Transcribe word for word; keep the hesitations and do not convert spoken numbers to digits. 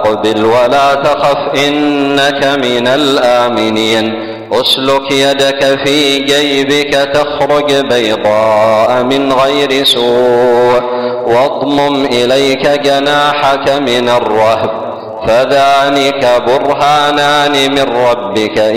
وأقبل ولا تخف إنك من الآمنين أسلك يدك في جيبك تخرج بيضاء من غير سوء واضمم إليك جناحك من الرهب فذلك برهانان من ربك